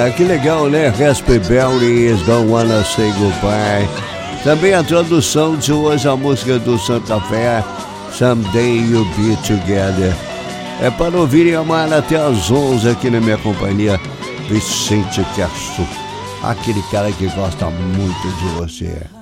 Que legal, né? Raspberries, Don't Wanna Say Goodbye. Também a tradução de hoje, a música do Santa Fé, Someday You'll Be Together. É para ouvir e amar até às 11 aqui na minha companhia, Vicente Terço, aquele cara que gosta muito de você.